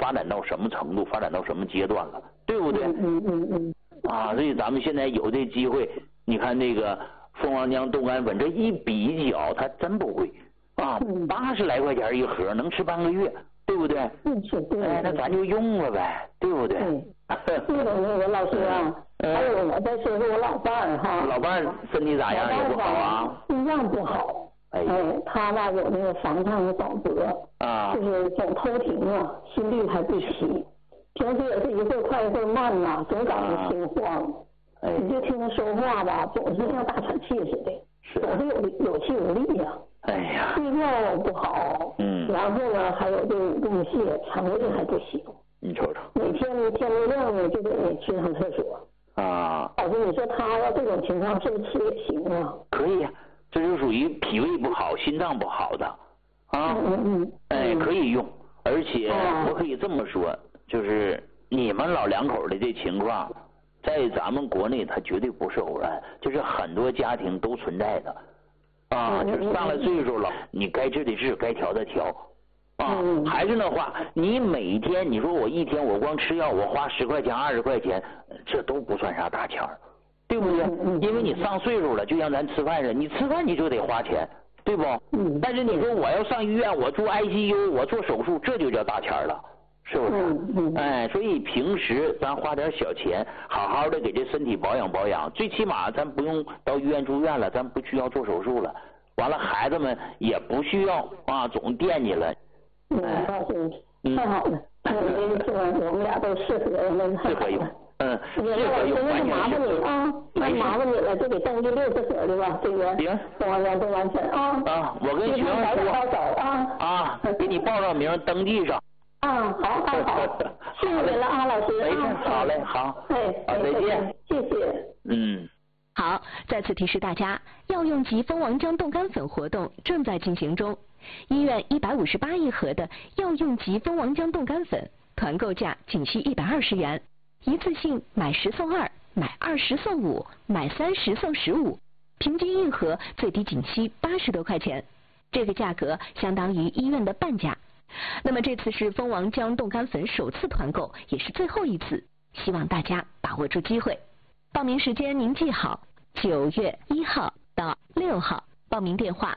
发展到什么程度，发展到什么阶段了，对不对？啊，所以咱们现在有这机会，你看那个蜂王浆冻干粉，这一比较，它真不贵啊，80来块钱一盒，能吃半个月，对不对？ 是对。 哎，那咱就用了呗，对不对？ 对的，那个老师啊，还有我再说说我老伴儿哈。老伴儿身体咋样？也不好啊？ 心脏不好。他吧有那个房上早搏啊，就是总偷停啊，心律还不齐，平时也是一会儿快一会儿慢呐，总感觉心慌。你就听他说话吧，总是像大喘气似的，总是有气无力呀。 哎呀， 睡觉不好，然后呢还有这个腹泻，肠胃还不行。 你瞅瞅， 每天天不亮呢就得去上厕所。啊，老师，你说他要这种情况是不是吃也行啊？ 可以呀。这就属于脾胃不好、心脏不好的，啊，可以用，而且我可以这么说，就是你们老两口的这情况，在咱们国内它绝对不是偶然，就是很多家庭都存在的，啊，就是上了岁数了，你该治的治，该调的调，啊，还是那话，你每天你说我一天我光吃药我花10块钱、20块钱，这都不算啥大钱儿。对不对？因为你上岁数了，就像咱吃饭似的，你吃饭你就得花钱，对不？但是你说我要上医院，我住 ICU， 我做手术，这就叫大钱了，是不是？哎，所以平时咱花点小钱，好好的给这身体保养保养，最起码咱不用到医院住院了，咱不需要做手术了。完了，孩子们也不需要啊，总惦记了。 太好了，我们俩都适合用。那麻烦你啊，那麻烦你了，就给登记60盒的吧，这个蜂王浆冻干粉啊。 啊，我跟徐阳说啊，给你报上名，登记上。 啊，好，谢谢您了啊，老师。 好嘞，好。再见。 谢谢。 好，再次提示大家，药用级蜂王浆冻干粉活动正在进行中。医院158一盒的药用级蜂王浆冻干粉，团购价仅需120元。一次性买10送2，买20送5，买30送15，平均一盒最低仅需80多块钱，这个价格相当于医院的半价。那么这次是蜂王浆冻干粉首次团购，也是最后一次，希望大家把握住机会。报名时间您记好，9月1号到6号，报名电话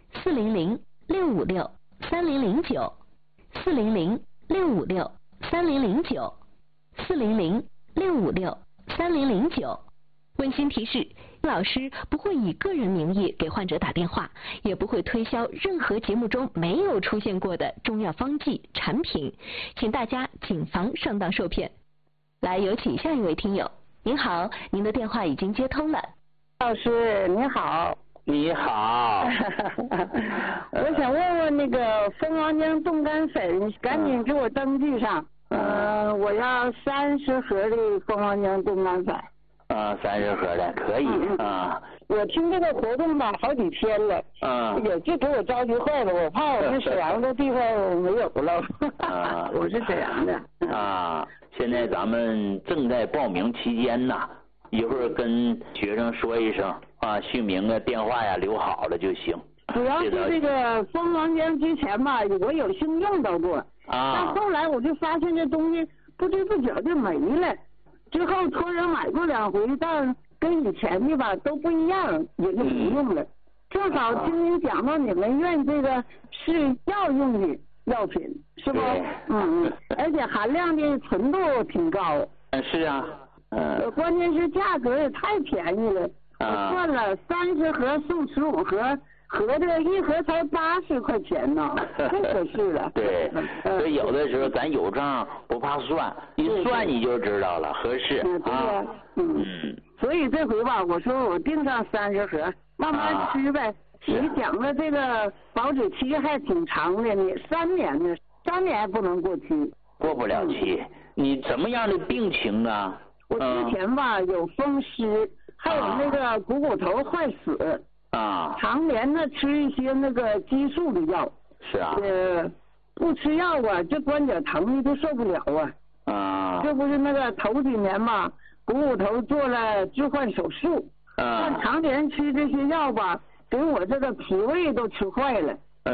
400-656-3009，400-656-3009。温馨提示，老师不会以个人名义给患者打电话，也不会推销任何节目中没有出现过的中药方剂产品，请大家谨防上当受骗。来，有请下一位听友。您好，您的电话已经接通了。 老师您好。 你好。 我想问问那个蜂王浆冻干粉，赶紧给我登记上。我要30盒的蜂王浆冻干粉。 30盒的可以啊。 我听这个活动吧好几天了，也就给我着急坏了，我怕我们沈阳的地方没有了。我是沈阳的。 现在咱们正在报名期间呢，一会儿跟学生说一声啊，姓名啊、电话呀留好了就行。 主要是这个蜂王浆之前吧，我有幸用到过，但后来我就发现这东西不知不觉就没了。之后托人买过2回，但跟以前的吧都不一样，也就不用了。正好听您讲到你们院这个是药用的药品，是不？而且含量的纯度挺高。 是啊。 关键是价格也太便宜了。我算了，30盒送15盒，合着一盒才80块钱呢，太合适了。 对，所以有的时候咱有账不怕算，一算你就知道了，合适啊。 所以这回吧，我说我订上30盒，慢慢吃呗。你讲的这个保质期还挺长的，你3年呢，3年不能过期。 过不了期。你什么样的病情啊？ 我之前吧有风湿，还有那个股头坏死。常年的吃一些那个激素的药。 是啊。 不吃药啊，这关节疼的都受不了啊。这不是那个头几年吧，股头做了置换手术。但常年吃这些药吧，给我这个脾胃都吃坏了。